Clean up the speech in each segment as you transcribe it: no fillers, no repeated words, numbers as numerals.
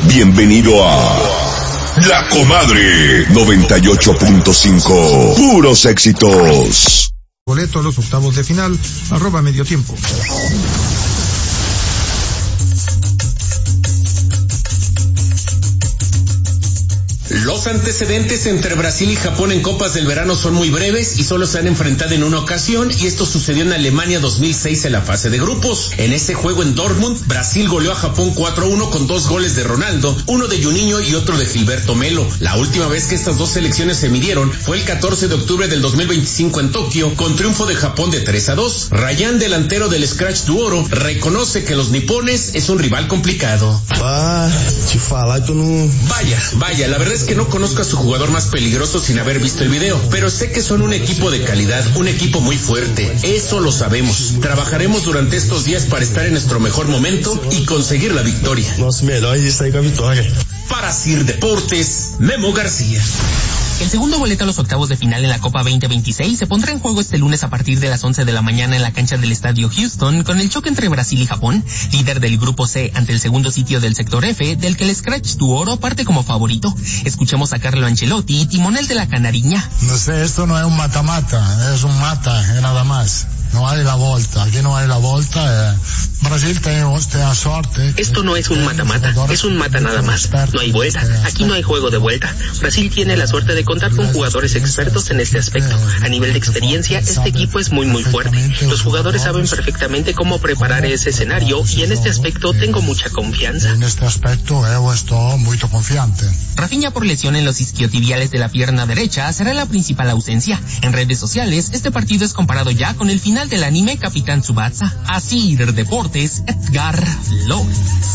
Bienvenido a La Comadre 98.5. Puros éxitos. Boleto a los octavos de final, @mediotiempo. Los antecedentes entre Brasil y Japón en Copas del Verano son muy breves y solo se han enfrentado en una ocasión, y esto sucedió en Alemania 2006 en la fase de grupos. En ese juego en Dortmund, Brasil goleó a Japón 4-1 con 2 goles de Ronaldo, uno de Juninho y otro de Gilberto Melo. La última vez que estas dos selecciones se midieron fue el 14 de octubre del 2025 en Tokio, con triunfo de Japón de 3-2. Ryan, delantero del Scratch du Oro, reconoce que los nipones es un rival complicado. Vaya, la verdad es que no conozco a su jugador más peligroso sin haber visto el video, pero sé que son un equipo de calidad, un equipo muy fuerte, eso lo sabemos. Trabajaremos durante estos días para estar en nuestro mejor momento y conseguir la victoria. Para Sir Deportes, Memo García. El segundo boleto a los octavos de final en la Copa 2026 se pondrá en juego este lunes a partir de las 11 de la mañana en la cancha del Estadio Houston, con el choque entre Brasil y Japón, líder del grupo C ante el segundo sitio del sector F, del que el Scratch du Oro parte como favorito. Escuchemos a Carlo Ancelotti, timonel de la Canariña. No sé, esto no es un mata-mata, es un mata, es nada más. No hay la vuelta, aquí no hay la vuelta. Brasil tiene suerte. Esto no es un mata-mata, es un mata nada más. No hay vuelta, aquí no hay juego de vuelta. Brasil tiene la suerte de contar con jugadores expertos en este aspecto. A nivel de experiencia, este equipo es muy fuerte. Los jugadores saben perfectamente cómo preparar ese escenario y en este aspecto tengo mucha confianza. En este aspecto estoy muy confiante. Rafinha, por lesión en los isquiotibiales de la pierna derecha, será la principal ausencia. En redes sociales, este partido es comparado ya con el final del anime Capitán Tsubasa. Así Deportes, Edgar Flores.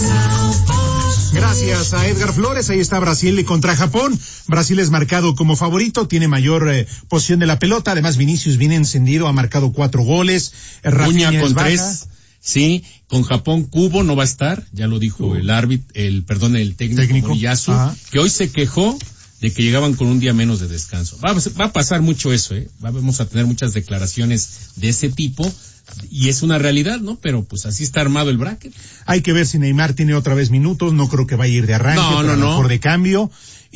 Gracias a Edgar Flores. Ahí está Brasil contra Japón. Brasil es marcado como favorito, tiene mayor posición de la pelota. Además, Vinicius viene encendido, ha marcado 4 goles. Rafinha con 3. Sí, con Japón Kubo no va a estar, ya lo dijo el árbitro, el técnico Moriyasu, que hoy se quejó de que llegaban con un día menos de descanso. Va a pasar mucho eso, vamos a tener muchas declaraciones de ese tipo, y es una realidad, ¿no? Pero pues así está armado el bracket. Hay que ver si Neymar tiene otra vez minutos, no creo que vaya a ir de arranque, pero a lo mejor de cambio.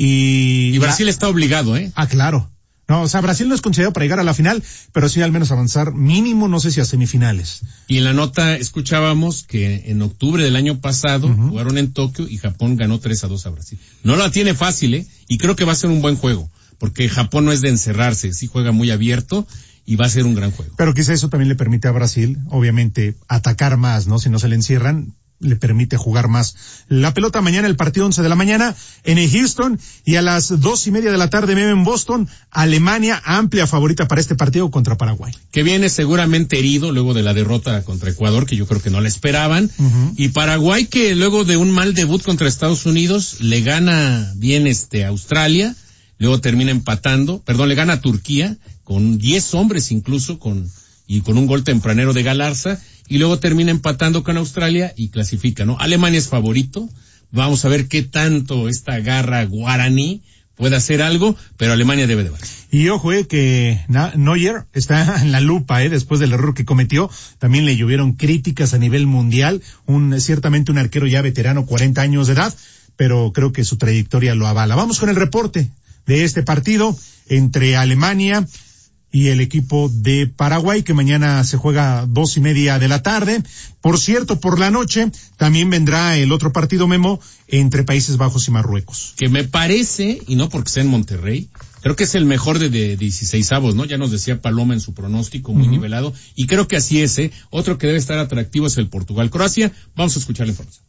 Y Brasil está obligado, claro. No, o sea, Brasil no es considerado para llegar a la final, pero sí al menos avanzar mínimo, no sé si a semifinales. Y en la nota escuchábamos que en octubre del año pasado jugaron en Tokio y Japón ganó 3-2 a Brasil. No la tiene fácil, y creo que va a ser un buen juego, porque Japón no es de encerrarse, sí juega muy abierto y va a ser un gran juego. Pero quizá eso también le permite a Brasil, obviamente, atacar más, ¿no? Si no se le encierran, le permite jugar más la pelota. Mañana el partido 11 de la mañana en el Houston, y a las 2:30 de la tarde en Boston, Alemania, amplia favorita para este partido contra Paraguay. Que viene seguramente herido luego de la derrota contra Ecuador, que yo creo que no la esperaban, y Paraguay, que luego de un mal debut contra Estados Unidos, le gana bien a Australia, luego termina empatando, le gana a Turquía, con 10 hombres incluso, con un gol tempranero de Galarza, y luego termina empatando con Australia y clasifica, ¿no? Alemania es favorito, vamos a ver qué tanto esta garra guaraní puede hacer algo, pero Alemania debe de valer. Y ojo, que Neuer está en la lupa, después del error que cometió. También le llovieron críticas a nivel mundial, ciertamente un arquero ya veterano, 40 años de edad, pero creo que su trayectoria lo avala. Vamos con el reporte de este partido entre Alemania y el equipo de Paraguay, que mañana se juega 2:30 de la tarde. Por cierto, por la noche también vendrá el otro partido, Memo, entre Países Bajos y Marruecos. Que me parece, y no porque sea en Monterrey, creo que es el mejor de 16avos, ¿no? Ya nos decía Paloma en su pronóstico, muy nivelado, y creo que así es, Otro que debe estar atractivo es el Portugal-Croacia. Vamos a escuchar la información.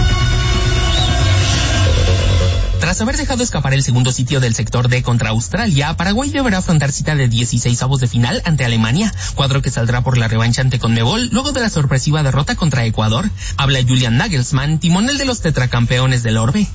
Tras haber dejado escapar el segundo sitio del sector D contra Australia, Paraguay deberá afrontar cita de 16avos de final ante Alemania, cuadro que saldrá por la revancha ante Conmebol luego de la sorpresiva derrota contra Ecuador. Habla Julian Nagelsmann, timonel de los tetracampeones del Orbe.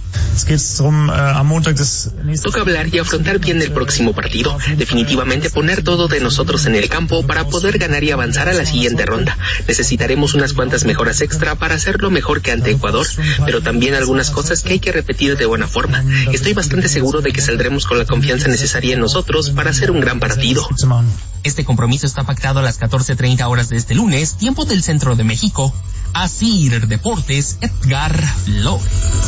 Toca hablar y afrontar bien el próximo partido. Definitivamente poner todo de nosotros en el campo para poder ganar y avanzar a la siguiente ronda. Necesitaremos unas cuantas mejoras extra para hacerlo mejor que ante Ecuador, pero también algunas cosas que hay que repetir de buena forma. Estoy bastante seguro de que saldremos con la confianza necesaria en nosotros para hacer un gran partido. Este compromiso está pactado a las 14:30 horas de este lunes, tiempo del centro de México. Así Deportes, Edgar Flores.